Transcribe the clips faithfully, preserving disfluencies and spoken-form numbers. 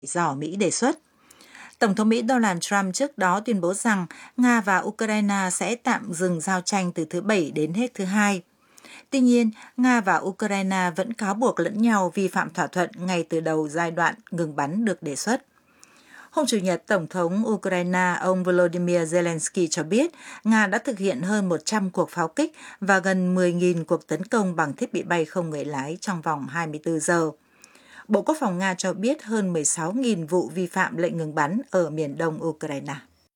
do Mỹ đề xuất. Tổng thống Mỹ Donald Trump trước đó tuyên bố rằng Nga và Ukraine sẽ tạm dừng giao tranh từ thứ Bảy đến hết thứ Hai. Tuy nhiên, Nga và Ukraine vẫn cáo buộc lẫn nhau vi phạm thỏa thuận ngay từ đầu giai đoạn ngừng bắn được đề xuất. Hôm Chủ nhật, Tổng thống Ukraine ông Volodymyr Zelensky cho biết Nga đã thực hiện hơn một trăm cuộc pháo kích và gần mười nghìn cuộc tấn công bằng thiết bị bay không người lái trong vòng hai mươi tư giờ. Bộ Quốc phòng Nga cho biết hơn mười sáu nghìn vụ vi phạm lệnh ngừng bắn ở miền đông Ukraine.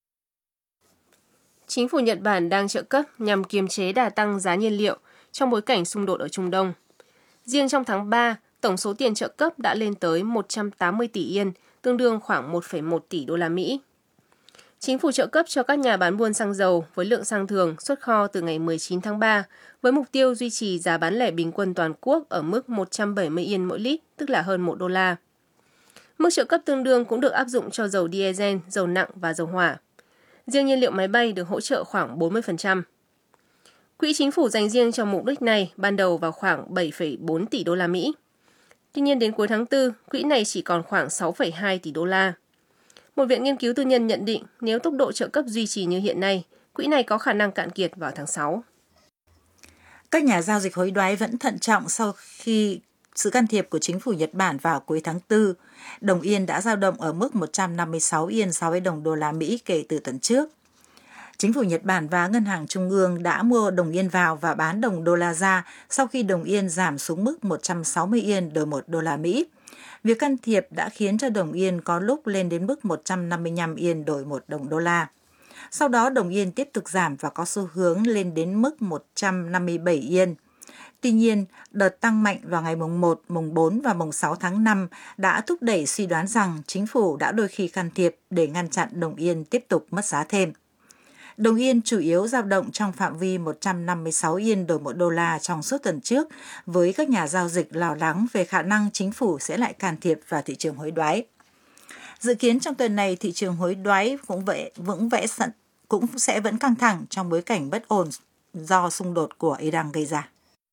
Chính phủ Nhật Bản đang trợ cấp nhằm kiềm chế đà tăng giá nhiên liệu trong bối cảnh xung đột ở Trung Đông. Riêng trong tháng ba, tổng số tiền trợ cấp đã lên tới một trăm tám mươi tỷ yên, tương đương khoảng một phẩy một tỷ đô la Mỹ. Chính phủ trợ cấp cho các nhà bán buôn xăng dầu với lượng xăng thường xuất kho từ ngày mười chín tháng ba, với mục tiêu duy trì giá bán lẻ bình quân toàn quốc ở mức một trăm bảy mươi yên mỗi lít, tức là hơn một đô la. Mức trợ cấp tương đương cũng được áp dụng cho dầu diesel, dầu nặng và dầu hỏa. Riêng nhiên liệu máy bay được hỗ trợ khoảng bốn mươi phần trăm. Quỹ chính phủ dành riêng cho mục đích này ban đầu vào khoảng bảy phẩy bốn tỷ đô la Mỹ. Tuy nhiên đến cuối tháng tư, quỹ này chỉ còn khoảng sáu phẩy hai tỷ đô la. Một viện nghiên cứu tư nhân nhận định nếu tốc độ trợ cấp duy trì như hiện nay, quỹ này có khả năng cạn kiệt vào tháng sáu. Các nhà giao dịch hối đoái vẫn thận trọng sau khi sự can thiệp của chính phủ Nhật Bản vào cuối tháng tư. Đồng yên đã dao động ở mức một trăm năm mươi sáu yên so với đồng đô la Mỹ kể từ tuần trước. Chính phủ Nhật Bản và Ngân hàng Trung ương đã mua đồng yên vào và bán đồng đô la ra sau khi đồng yên giảm xuống mức một trăm sáu mươi yên đổi một đô la Mỹ. Việc can thiệp đã khiến cho đồng yên có lúc lên đến mức một trăm năm mươi lăm yên đổi một đồng đô la. Sau đó đồng yên tiếp tục giảm và có xu hướng lên đến mức một trăm năm mươi bảy yên. Tuy nhiên, đợt tăng mạnh vào ngày mùng một, mùng bốn và mùng sáu tháng năm đã thúc đẩy suy đoán rằng chính phủ đã đôi khi can thiệp để ngăn chặn đồng yên tiếp tục mất giá thêm. Đồng yên chủ yếu dao động trong phạm vi một trăm năm mươi sáu yên đổi một đô la trong suốt tuần trước, với các nhà giao dịch lo lắng về khả năng chính phủ sẽ lại can thiệp vào thị trường hối đoái. Dự kiến trong tuần này, thị trường hối đoái cũng vậy, vững vẽ cũng sẽ vẫn căng thẳng trong bối cảnh bất ổn do xung đột của Iran gây ra.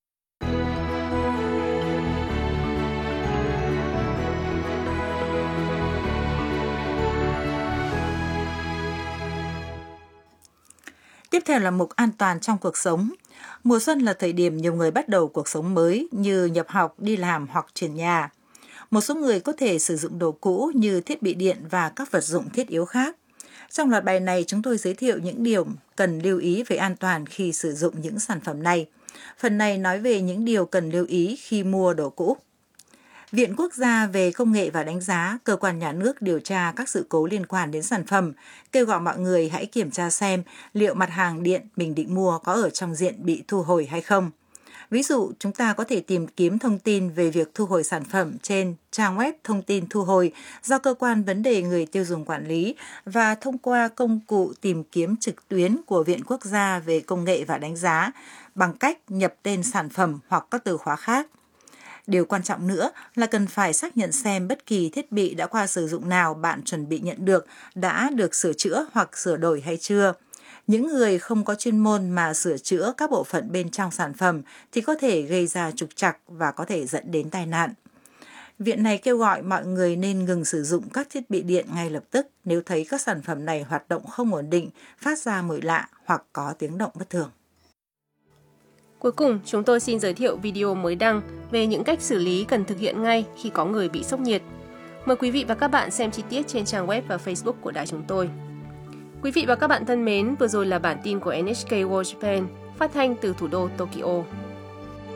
Tiếp theo là mục an toàn trong cuộc sống. Mùa xuân là thời điểm nhiều người bắt đầu cuộc sống mới như nhập học, đi làm hoặc chuyển nhà. Một số người có thể sử dụng đồ cũ như thiết bị điện và các vật dụng thiết yếu khác. Trong loạt bài này, chúng tôi giới thiệu những điều cần lưu ý về an toàn khi sử dụng những sản phẩm này. Phần này nói về những điều cần lưu ý khi mua đồ cũ. Viện Quốc gia về Công nghệ và Đánh giá, cơ quan nhà nước điều tra các sự cố liên quan đến sản phẩm, kêu gọi mọi người hãy kiểm tra xem liệu mặt hàng điện mình định mua có ở trong diện bị thu hồi hay không. Ví dụ, chúng ta có thể tìm kiếm thông tin về việc thu hồi sản phẩm trên trang web thông tin thu hồi do Cơ quan Vấn đề Người tiêu dùng quản lý và thông qua công cụ tìm kiếm trực tuyến của Viện Quốc gia về Công nghệ và Đánh giá bằng cách nhập tên sản phẩm hoặc các từ khóa khác. Điều quan trọng nữa là cần phải xác nhận xem bất kỳ thiết bị đã qua sử dụng nào bạn chuẩn bị nhận được đã được sửa chữa hoặc sửa đổi hay chưa. Những người không có chuyên môn mà sửa chữa các bộ phận bên trong sản phẩm thì có thể gây ra trục trặc và có thể dẫn đến tai nạn. Viện này kêu gọi mọi người nên ngừng sử dụng các thiết bị điện ngay lập tức nếu thấy các sản phẩm này hoạt động không ổn định, phát ra mùi lạ hoặc có tiếng động bất thường. Cuối cùng, chúng tôi xin giới thiệu video mới đăng về những cách xử lý cần thực hiện ngay khi có người bị sốc nhiệt. Mời quý vị và các bạn xem chi tiết trên trang web và Facebook của đài chúng tôi. Quý vị và các bạn thân mến, vừa rồi là bản tin của en hát ca World Japan phát thanh từ thủ đô Tokyo.